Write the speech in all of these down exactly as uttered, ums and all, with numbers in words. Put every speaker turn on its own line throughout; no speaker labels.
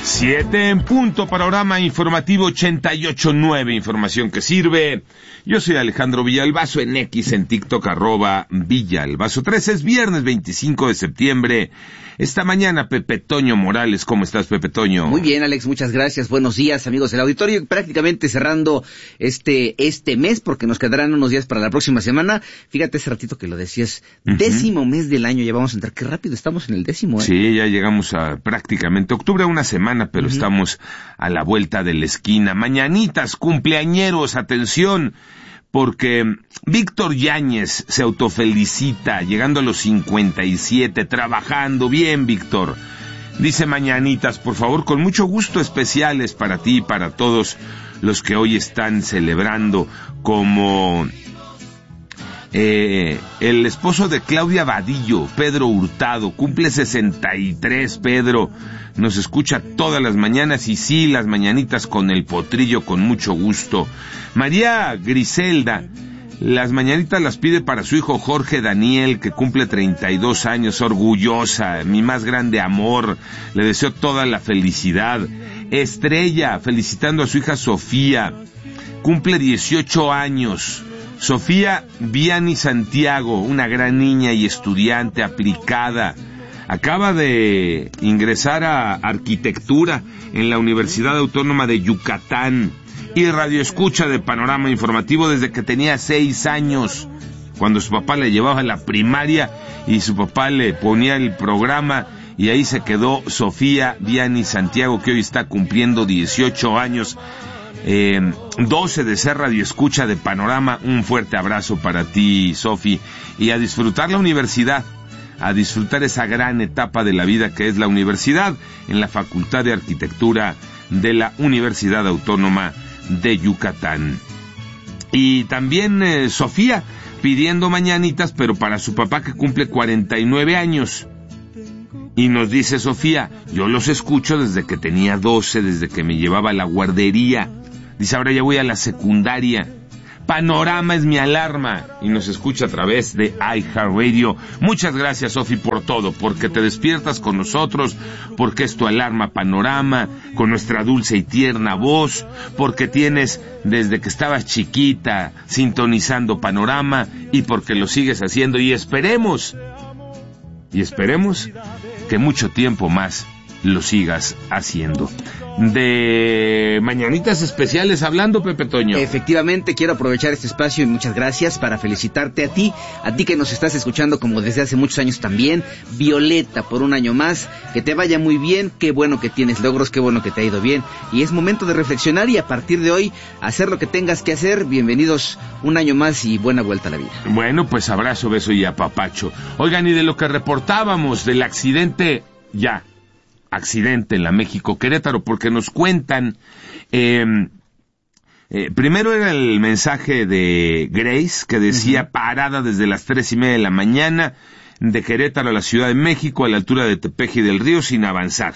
Siete en punto, panorama informativo ochenta y ocho punto nueve, información que sirve. Yo soy Alejandro Villalbazo, en X, en TikTok, arroba Villalbazo trece. Es viernes veinticinco de septiembre. Esta mañana, Pepe Toño Morales. ¿Cómo estás, Pepe Toño?
Muy bien, Alex, muchas gracias. Buenos días, amigos del auditorio. Prácticamente cerrando este este mes, porque nos quedarán unos días para la próxima semana. Fíjate, ese ratito que lo decías, uh-huh. Décimo mes del año, ya vamos a entrar. Qué rápido estamos en el décimo, ¿eh?
Sí, ya llegamos a prácticamente octubre, una semana, pero uh-huh. Estamos a la vuelta de la esquina. Mañanitas, cumpleañeros, atención, porque Víctor Yáñez se autofelicita, llegando a los cincuenta y siete, trabajando bien, Víctor. Dice: mañanitas, por favor, con mucho gusto, especiales para ti y para todos los que hoy están celebrando, como eh, el esposo de Claudia Vadillo, Pedro Hurtado, cumple sesenta y tres, Pedro. Nos escucha todas las mañanas, y sí, las mañanitas con el potrillo, con mucho gusto. María Griselda, las mañanitas las pide para su hijo Jorge Daniel, que cumple treinta y dos años, orgullosa, mi más grande amor, le deseo toda la felicidad. Estrella, felicitando a su hija Sofía, cumple dieciocho años. Sofía Viani Santiago, una gran niña y estudiante aplicada. Acaba de ingresar a arquitectura en la Universidad Autónoma de Yucatán y radioescucha de Panorama Informativo desde que tenía seis años, cuando su papá le llevaba a la primaria y su papá le ponía el programa, y ahí se quedó Sofía Viani Santiago, que hoy está cumpliendo dieciocho años, eh, doce de ser radioescucha de Panorama. Un fuerte abrazo para ti, Sofi, y a disfrutar la universidad, a disfrutar esa gran etapa de la vida que es la universidad, en la Facultad de Arquitectura de la Universidad Autónoma de Yucatán. Y también eh, Sofía pidiendo mañanitas, pero para su papá, que cumple cuarenta y nueve años. Y nos dice Sofía: yo los escucho desde que tenía doce, desde que me llevaba a la guardería. Dice: ahora ya voy a la secundaria. Panorama es mi alarma, y nos escucha a través de iHeartRadio. Muchas gracias, Sofi, por todo, porque te despiertas con nosotros, porque es tu alarma Panorama, con nuestra dulce y tierna voz, porque tienes desde que estabas chiquita sintonizando Panorama, y porque lo sigues haciendo, y esperemos, y esperemos que mucho tiempo más lo sigas haciendo. De mañanitas especiales hablando, Pepe Toño.
Efectivamente, quiero aprovechar este espacio y muchas gracias para felicitarte a ti, a ti que nos estás escuchando como desde hace muchos años también, Violeta, por un año más, que te vaya muy bien, qué bueno que tienes logros, qué bueno que te ha ido bien, y es momento de reflexionar y a partir de hoy hacer lo que tengas que hacer. Bienvenidos un año más y buena vuelta a la vida.
Bueno, pues abrazo, beso y apapacho. Oigan, y de lo que reportábamos del accidente, ya accidente en la México Querétaro, porque nos cuentan, eh, eh, primero era el mensaje de Grace, que decía: uh-huh. parada desde las tres y media de la mañana, de Querétaro a la Ciudad de México, a la altura de Tepeji del Río, sin avanzar.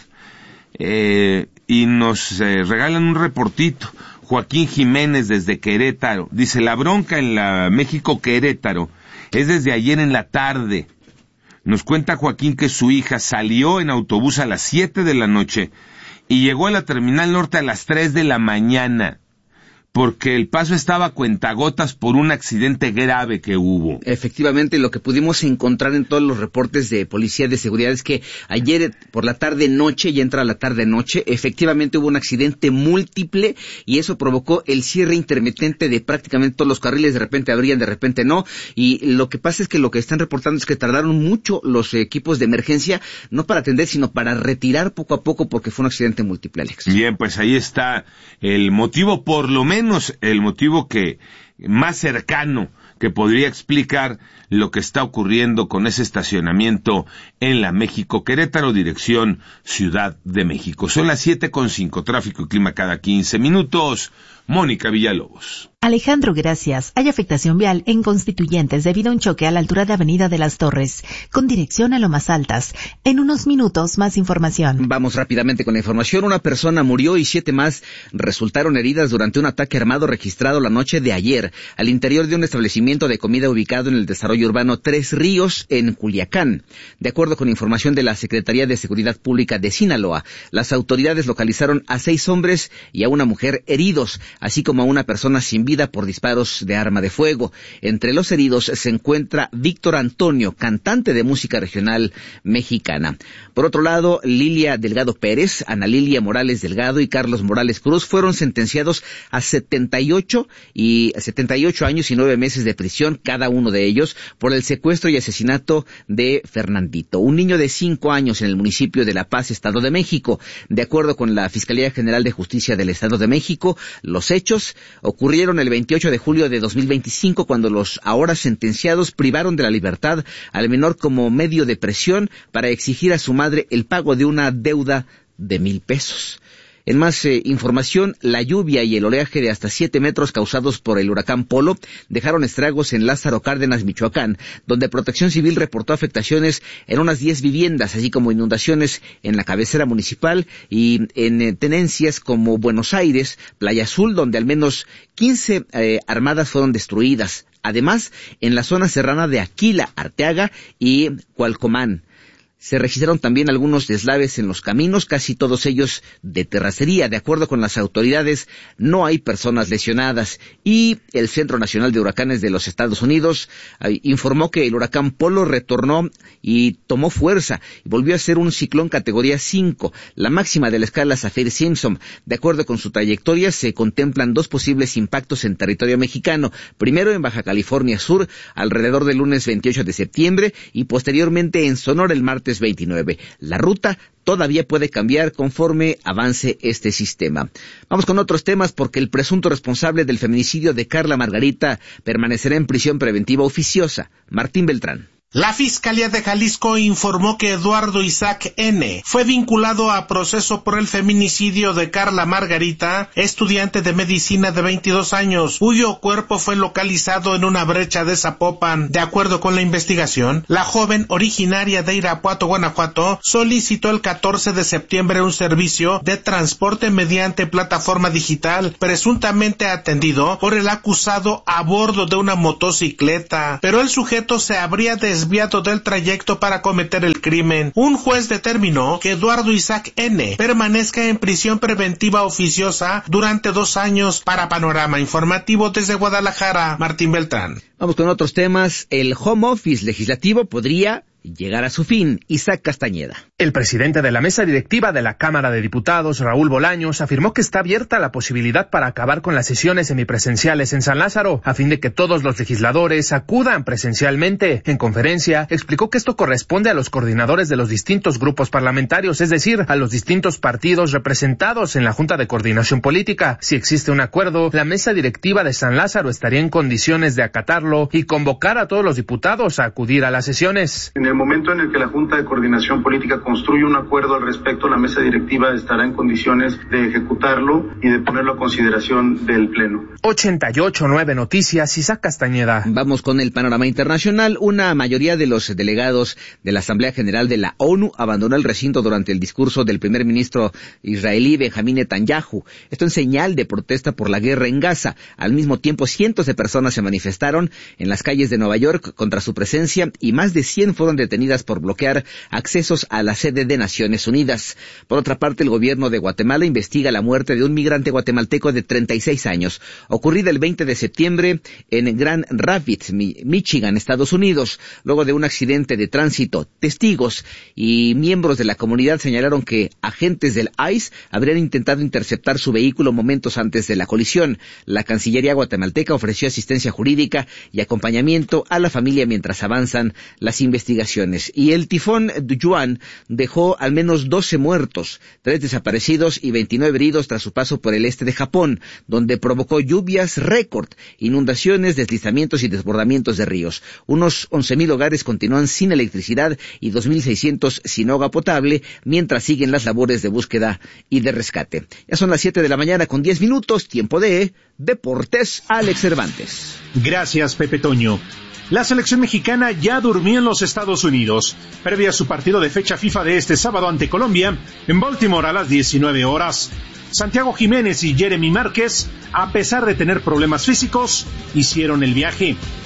Eh, y nos eh, regalan un reportito. Joaquín Jiménez desde Querétaro dice: la bronca en la México Querétaro es desde ayer en la tarde. Nos cuenta Joaquín que su hija salió en autobús a las siete de la noche y llegó a la Terminal Norte a las tres de la mañana, porque el paso estaba a cuentagotas por un accidente grave que hubo.
Efectivamente, lo que pudimos encontrar en todos los reportes de policía de seguridad es que ayer por la tarde-noche, ya entra la tarde-noche, efectivamente hubo un accidente múltiple y eso provocó el cierre intermitente de prácticamente todos los carriles. De repente abrían, de repente no, y lo que pasa es que lo que están reportando es que tardaron mucho los equipos de emergencia, no para atender, sino para retirar poco a poco, porque fue un accidente múltiple, Alex.
Bien, pues ahí está el motivo, por lo menos el motivo que más cercano que podría explicar lo que está ocurriendo con ese estacionamiento en la México Querétaro, dirección Ciudad de México. Son las siete con cinco, tráfico y clima cada quince minutos. Mónica Villalobos.
Alejandro, gracias. Hay afectación vial en Constituyentes debido a un choque a la altura de Avenida de las Torres, con dirección a Lomas Altas. En unos minutos, más información.
Vamos rápidamente con la información. Una persona murió y siete más resultaron heridas durante un ataque armado registrado la noche de ayer al interior de un establecimiento establecimiento de comida ubicado en el desarrollo urbano Tres Ríos, en Culiacán. De acuerdo con información de la Secretaría de Seguridad Pública de Sinaloa, las autoridades localizaron a seis hombres y a una mujer heridos, así como a una persona sin vida por disparos de arma de fuego. Entre los heridos se encuentra Víctor Antonio, cantante de música regional mexicana. Por otro lado, Lilia Delgado Pérez, Ana Lilia Morales Delgado y Carlos Morales Cruz fueron sentenciados a setenta y ocho y setenta y ocho años y nueve meses de prisión cada uno de ellos por el secuestro y asesinato de Fernandito, un niño de cinco años en el municipio de La Paz, Estado de México. De acuerdo con la Fiscalía General de Justicia del Estado de México, los hechos ocurrieron el veintiocho de julio de dos mil veinticinco, cuando los ahora sentenciados privaron de la libertad al menor como medio de presión para exigir a su madre el pago de una deuda de mil pesos. En más eh, información, la lluvia y el oleaje de hasta siete metros causados por el huracán Polo dejaron estragos en Lázaro Cárdenas, Michoacán, donde Protección Civil reportó afectaciones en unas diez viviendas, así como inundaciones en la cabecera municipal y en eh, tenencias como Buenos Aires, Playa Azul, donde al menos quince eh, armadas fueron destruidas. Además, en la zona serrana de Aquila, Arteaga y Cualcomán. Se registraron también algunos deslaves en los caminos, casi todos ellos de terracería. De acuerdo con las autoridades, no hay personas lesionadas. Y el Centro Nacional de Huracanes de los Estados Unidos eh, informó que el huracán Polo retornó y tomó fuerza y volvió a ser un ciclón categoría cinco, la máxima de la escala Saffir-Simpson. De acuerdo con su trayectoria, se contemplan dos posibles impactos en territorio mexicano. Primero en Baja California Sur, alrededor del lunes veintiocho de septiembre, y posteriormente en Sonora el martes veintinueve. La ruta todavía puede cambiar conforme avance este sistema. Vamos con otros temas, porque el presunto responsable del feminicidio de Carla Margarita permanecerá en prisión preventiva oficiosa. Martín Beltrán.
La Fiscalía de Jalisco informó que Eduardo Isaac N. fue vinculado a proceso por el feminicidio de Carla Margarita, estudiante de medicina de veintidós años, cuyo cuerpo fue localizado en una brecha de Zapopan. De acuerdo con la investigación, la joven, originaria de Irapuato, Guanajuato, solicitó el catorce de septiembre un servicio de transporte mediante plataforma digital, presuntamente atendido por el acusado a bordo de una motocicleta, pero el sujeto se habría desviado desviado del trayecto para cometer el crimen. Un juez determinó que Eduardo Isaac N. permanezca en prisión preventiva oficiosa durante dos años. Para Panorama Informativo desde Guadalajara, Martín Beltrán.
Vamos con otros temas. El home office legislativo podría llegar a su fin. Isaac Castañeda.
El presidente de la mesa directiva de la Cámara de Diputados, Raúl Bolaños, afirmó que está abierta la posibilidad para acabar con las sesiones semipresenciales en San Lázaro, a fin de que todos los legisladores acudan presencialmente. En conferencia, explicó que esto corresponde a los coordinadores de los distintos grupos parlamentarios, es decir, a los distintos partidos representados en la Junta de Coordinación Política. Si existe un acuerdo, la mesa directiva de San Lázaro estaría en condiciones de acatarlo y convocar a todos los diputados a acudir a las sesiones.
En el momento en el que la Junta de Coordinación Política construye un acuerdo al respecto, la mesa directiva estará en condiciones de ejecutarlo y de ponerlo a consideración del Pleno.
ochenta y ocho punto nueve Noticias, Isaac Castañeda.
Vamos con el panorama internacional. Una mayoría de los delegados de la Asamblea General de la ONU abandonó el recinto durante el discurso del primer ministro israelí Benjamín Netanyahu. Esto en señal de protesta por la guerra en Gaza. Al mismo tiempo, cientos de personas se manifestaron en las calles de Nueva York contra su presencia y más de cien fueron detenidas por bloquear accesos a la sede de Naciones Unidas. Por otra parte, el gobierno de Guatemala investiga la muerte de un migrante guatemalteco de treinta y seis años, ocurrida el veinte de septiembre en Grand Rapids, Michigan, Estados Unidos, luego de un accidente de tránsito. Testigos y miembros de la comunidad señalaron que agentes del I C E habrían intentado interceptar su vehículo momentos antes de la colisión. La Cancillería guatemalteca ofreció asistencia jurídica y acompañamiento a la familia mientras avanzan las investigaciones. Y el tifón Dujuan dejó al menos doce muertos, tres desaparecidos y veintinueve heridos tras su paso por el este de Japón, donde provocó lluvias récord, inundaciones, deslizamientos y desbordamientos de ríos. Unos once mil hogares continúan sin electricidad y dos mil seiscientos sin agua potable, mientras siguen las labores de búsqueda y de rescate. Ya son las siete de la mañana con diez minutos, tiempo de Deportes. Alex Cervantes.
Gracias, Pepe Toño. La selección mexicana ya durmió en los Estados Unidos, previa a su partido de fecha FIFA de este sábado ante Colombia, en Baltimore a las diecinueve horas. Santiago Jiménez y Jeremy Márquez, a pesar de tener problemas físicos, hicieron el viaje.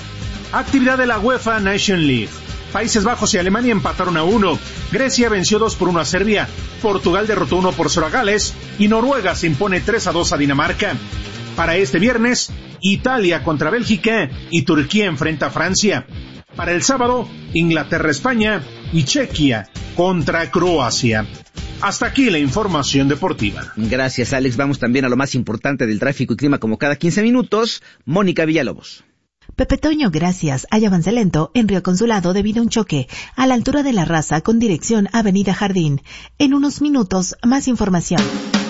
Actividad de la UEFA Nation League. Países Bajos y Alemania empataron a uno. Grecia venció dos por uno a Serbia. Portugal derrotó uno por cero a Gales. Y Noruega se impone tres a dos a Dinamarca. Para este viernes, Italia contra Bélgica y Turquía enfrenta a Francia. Para el sábado, Inglaterra-España y Chequia contra Croacia. Hasta aquí la información deportiva.
Gracias, Alex. Vamos también a lo más importante del tráfico y clima como cada quince minutos. Mónica Villalobos.
Pepe Toño, gracias. Hay avance lento en Río Consulado debido a un choque a la altura de La Raza con dirección Avenida Jardín. En unos minutos, más información.